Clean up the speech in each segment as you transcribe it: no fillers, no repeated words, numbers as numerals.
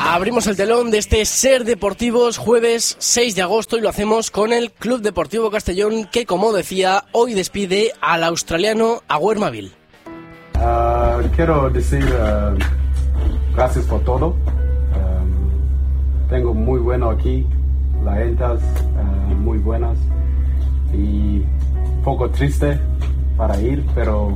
Abrimos el telón de este Ser Deportivos, jueves 6 de agosto, y lo hacemos con el Club Deportivo Castellón, que, como decía, hoy despide al australiano Aguer Mavil. Quiero decir gracias por todo. Tengo muy bueno aquí, las gentas muy buenas, y un poco triste para ir, pero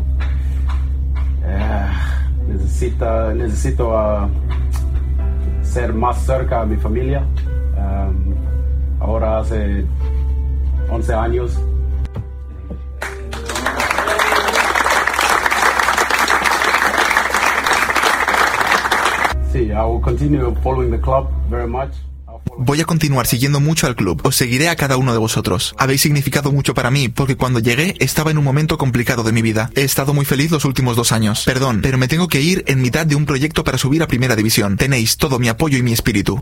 necesito ser más cerca a mi familia. Ahora hace 11 años. Sí, I will continue following the club very much. Voy a continuar siguiendo mucho al club. Os seguiré a cada uno de vosotros. Habéis significado mucho para mí, porque cuando llegué estaba en un momento complicado de mi vida. He estado muy feliz los últimos 2 años. Perdón, pero me tengo que ir en mitad de un proyecto para subir a Primera División. Tenéis todo mi apoyo y mi espíritu.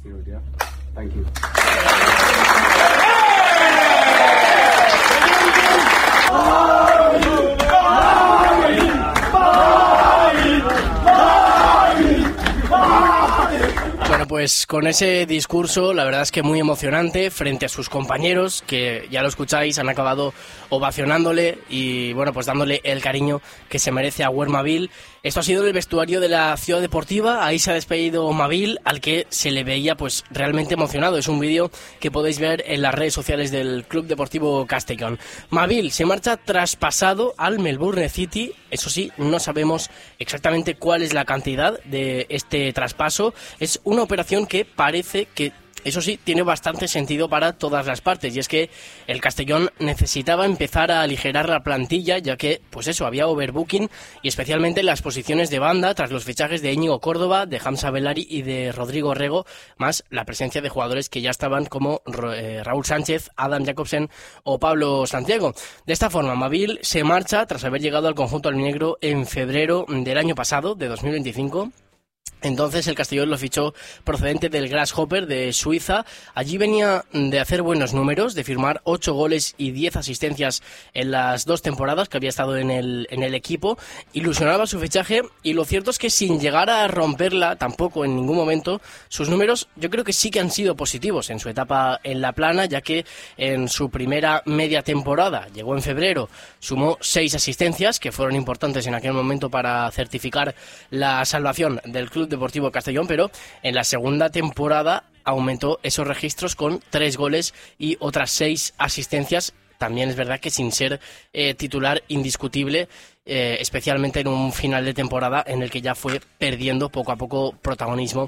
Pues con ese discurso, la verdad es que muy emocionante frente a sus compañeros, que ya lo escucháis, han acabado ovacionándole y bueno, pues dándole el cariño que se merece a Aguer Mavil. Esto ha sido el vestuario de la Ciudad Deportiva. Ahí se ha despedido Mavil, al que se le veía pues realmente emocionado. Es un vídeo que podéis ver en las redes sociales del Club Deportivo Castellón. Mavil se marcha traspasado al Melbourne City. Eso sí, no sabemos exactamente cuál es la cantidad de este traspaso. Es una operación que parece que, eso sí, tiene bastante sentido para todas las partes, y es que el Castellón necesitaba empezar a aligerar la plantilla, ya que, pues eso, había overbooking, y especialmente en las posiciones de banda, tras los fichajes de Íñigo Córdoba, de Hamza Bellari y de Rodrigo Rego, más la presencia de jugadores que ya estaban como Raúl Sánchez, Adam Jacobsen o Pablo Santiago. De esta forma, Mavil se marcha tras haber llegado al conjunto albinegro en febrero del año pasado, de 2025. Entonces el Castellón lo fichó procedente del Grasshopper de Suiza. Allí venía de hacer buenos números, de firmar 8 goles y 10 asistencias en las 2 temporadas que había estado en el equipo. Ilusionaba su fichaje, y lo cierto es que sin llegar a romperla tampoco en ningún momento, sus números yo creo que sí que han sido positivos en su etapa en la plana, ya que en su primera media temporada, llegó en febrero, sumó 6 asistencias que fueron importantes en aquel momento para certificar la salvación del Club Deportivo Castellón, pero en la segunda temporada aumentó esos registros con 3 goles y otras 6 asistencias. También es verdad que sin ser titular indiscutible, especialmente en un final de temporada en el que ya fue perdiendo poco a poco protagonismo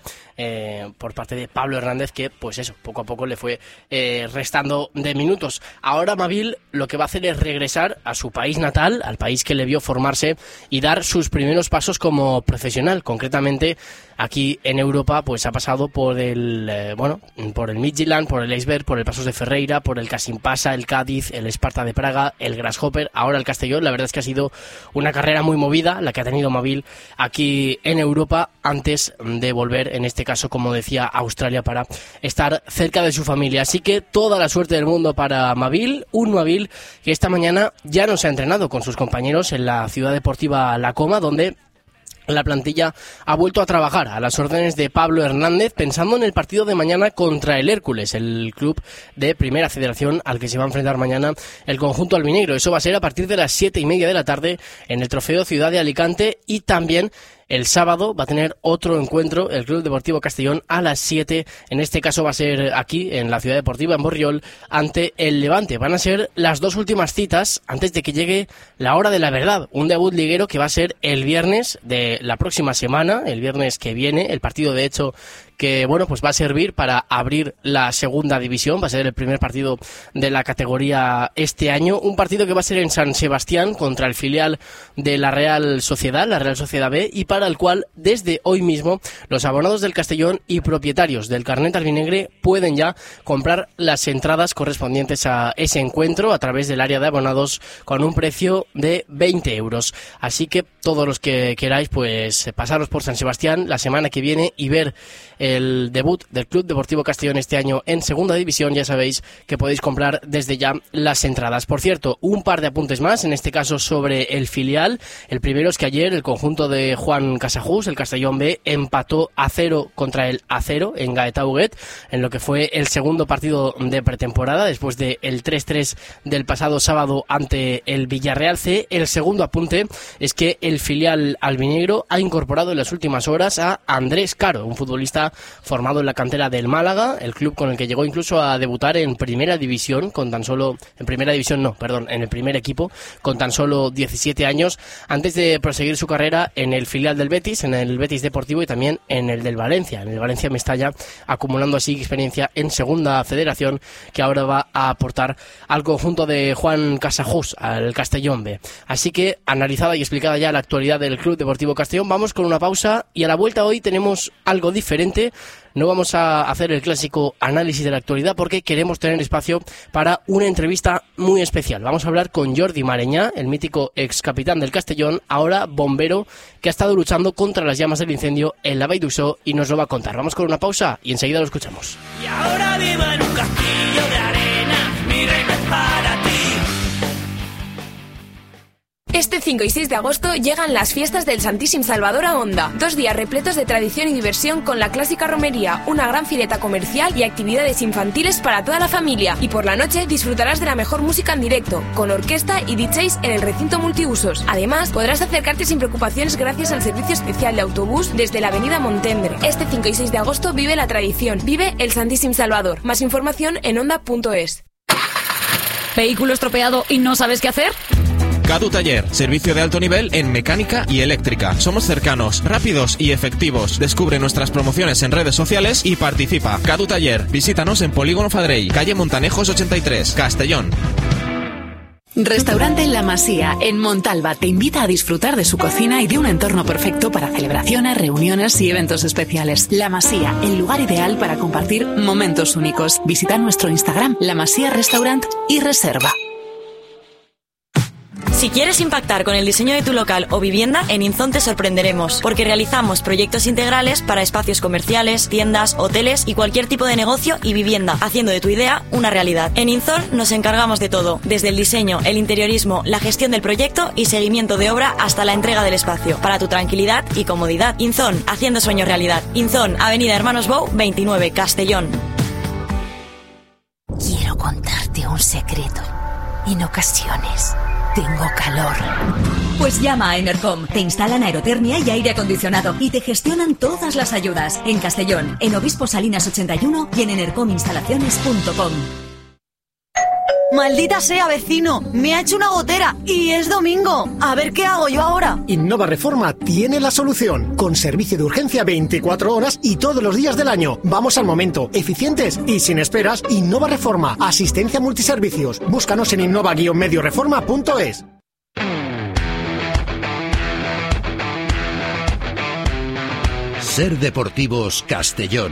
por parte de Pablo Hernández, que pues eso, poco a poco le fue restando de minutos. Ahora Mavil lo que va a hacer es regresar a su país natal, al país que le vio formarse y dar sus primeros pasos como profesional. Concretamente aquí en Europa pues ha pasado por el por el Midtjylland, por el Eisberg, por el Pasos de Ferreira, por el Kasimpasa, el Cádiz, el Sparta de Praga, el Grasshopper, ahora el Castellón. La verdad es que ha sido una carrera muy movida la que ha tenido Mavil aquí en Europa, antes de volver, en este caso, como decía, a Australia para estar cerca de su familia. Así que toda la suerte del mundo para Mavil, un Mavil que esta mañana ya no se ha entrenado con sus compañeros en la Ciudad Deportiva La Coma, donde la plantilla ha vuelto a trabajar a las órdenes de Pablo Hernández, pensando en el partido de mañana contra el Hércules, el club de Primera Federación al que se va a enfrentar mañana el conjunto albinegro. Eso va a ser a partir de las 7:30 de la tarde en el Trofeo Ciudad de Alicante, y también el sábado va a tener otro encuentro el Club Deportivo Castellón a las 7. En este caso va a ser aquí, en la Ciudad Deportiva, en Borriol, ante el Levante. Van a ser las 2 últimas citas antes de que llegue la hora de la verdad. Un debut liguero que va a ser el viernes de la próxima semana, el viernes que viene. El partido, de hecho, que bueno, pues va a servir para abrir la segunda división. Va a ser el primer partido de la categoría este año. Un partido que va a ser en San Sebastián contra el filial de la Real Sociedad, la Real Sociedad B, y para el cual desde hoy mismo los abonados del Castellón y propietarios del carnet albinegre pueden ya comprar las entradas correspondientes a ese encuentro a través del área de abonados con un precio de 20 euros. Así que todos los que queráis, pues pasaros por San Sebastián la semana que viene y ver el debut del Club Deportivo Castellón este año en Segunda División. Ya sabéis que podéis comprar desde ya las entradas. Por cierto, un par de apuntes más, en este caso sobre el filial. El primero es que ayer el conjunto de Juan Juan Casajús, el Castellón B empató a 0 contra el A0 en Gaeta Huguet, en lo que fue el segundo partido de pretemporada, después del 3-3 del pasado sábado ante el Villarreal C. El segundo apunte es que el filial albinegro ha incorporado en las últimas horas a Andrés Caro, un futbolista formado en la cantera del Málaga, el club con el que llegó incluso a debutar en primera división, en el primer equipo, con tan solo 17 años, antes de proseguir su carrera en el filial del Betis, en el Betis Deportivo y también en el del Valencia. En el Valencia Mestalla, acumulando así experiencia en segunda federación, que ahora va a aportar al conjunto de Juan Casajús, al Castellón B. Así que, analizada y explicada ya la actualidad del Club Deportivo Castellón, vamos con una pausa y a la vuelta hoy tenemos algo diferente. No vamos a hacer el clásico análisis de la actualidad porque queremos tener espacio para una entrevista muy especial. Vamos a hablar con Jordi Mareñá, el mítico ex capitán del Castellón, ahora bombero, que ha estado luchando contra las llamas del incendio en la Vall d'Uixó y nos lo va a contar. Vamos con una pausa y enseguida lo escuchamos. Y ahora vivo en un castillo de arena, mi reino es para ti. Este 5 y 6 de agosto llegan las fiestas del Santíssim Salvador a Onda. 2 días repletos de tradición y diversión con la clásica romería, una gran fileta comercial y actividades infantiles para toda la familia. Y por la noche disfrutarás de la mejor música en directo, con orquesta y DJs en el recinto multiusos. Además, podrás acercarte sin preocupaciones gracias al servicio especial de autobús desde la avenida Montendre. Este 5 y 6 de agosto vive la tradición, vive el Santíssim Salvador. Más información en onda.es. ¿Vehículo estropeado y no sabes qué hacer? Cadu Taller, servicio de alto nivel en mecánica y eléctrica. Somos cercanos, rápidos y efectivos. Descubre nuestras promociones en redes sociales y participa. Cadu Taller, visítanos en Polígono Fadrell, calle Montanejos 83, Castellón. Restaurante La Masía, en Montalba, te invita a disfrutar de su cocina y de un entorno perfecto para celebraciones, reuniones y eventos especiales. La Masía, el lugar ideal para compartir momentos únicos. Visita nuestro Instagram, La Masía Restaurant, y reserva. Si quieres impactar con el diseño de tu local o vivienda, en Inzon te sorprenderemos, porque realizamos proyectos integrales para espacios comerciales, tiendas, hoteles y cualquier tipo de negocio y vivienda, haciendo de tu idea una realidad. En Inzon nos encargamos de todo, desde el diseño, el interiorismo, la gestión del proyecto y seguimiento de obra hasta la entrega del espacio, para tu tranquilidad y comodidad. Inzon, haciendo sueños realidad. Inzon, Avenida Hermanos Bou, 29, Castellón. Quiero contarte un secreto. En ocasiones tengo calor. Pues llama a Enercom. Te instalan aerotermia y aire acondicionado y te gestionan todas las ayudas. En Castellón, en Obispo Salinas 81 y en enercominstalaciones.com. ¡Maldita sea, vecino! Me ha hecho una gotera y es domingo. A ver qué hago yo ahora. Innova Reforma tiene la solución. Con servicio de urgencia 24 horas y todos los días del año. Vamos al momento, eficientes y sin esperas. Innova Reforma, asistencia multiservicios. Búscanos en innova-medioreforma.es. Ser Deportivos Castellón.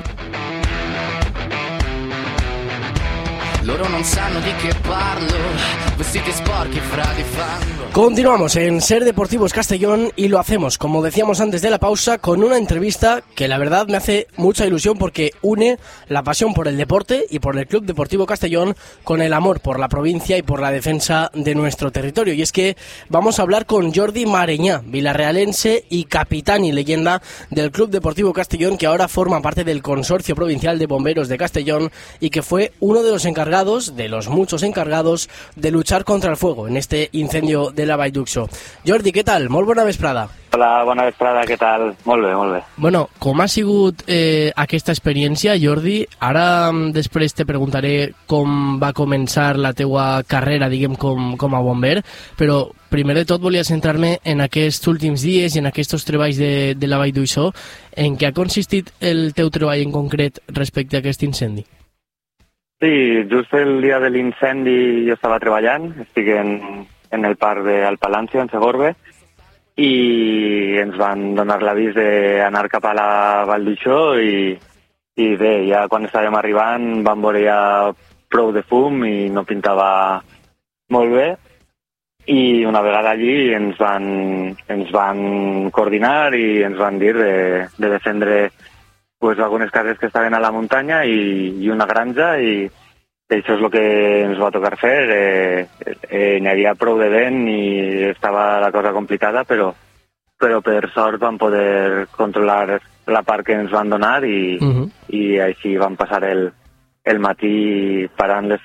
Loro non sanno di che parlo, vestiti sporchi fra di fango. Continuamos en Ser Deportivos Castellón y lo hacemos, como decíamos antes de la pausa, con una entrevista que la verdad me hace mucha ilusión porque une la pasión por el deporte y por el Club Deportivo Castellón con el amor por la provincia y por la defensa de nuestro territorio. Y es que vamos a hablar con Jordi Mareñá, vilarrealense y capitán y leyenda del Club Deportivo Castellón, que ahora forma parte del Consorcio Provincial de Bomberos de Castellón y que fue uno de los encargados, de los muchos encargados, de luchar contra el fuego en este incendio de la Vall d'Uixó. Jordi, què tal? Molt bona vesprada. Hola, bona vesprada, què tal? Molt bé, molt bé. Bueno, com ha sigut aquesta experiència, Jordi? Ara després te preguntaré com va començar la teua carrera, diguem, com a bomber, però primer de tot volia centrar-me en aquests últims dies i en aquests treballs de la Vall d'Uixó. En què ha consistit el teu treball en concret respecte a aquest incendi? Sí, just el dia de l'incendi jo estava treballant, estic en el parc del Palancio, en Segorbe, i ens van donar l'avís d'anar cap a la Vall d'Uixó i bé, ja quan estàvem arribant vam veure ja prou de fum i no pintava molt bé, i una vegada allí ens van coordinar i ens van dir de defendre pues algunes cases que estaven a la muntanya i una granja, i això és el que ens va tocar fer. N'hi havia prou de vent i estava la cosa complicada, però però per sort vam poder controlar la part que ens van donar i així vam passar el matí parant les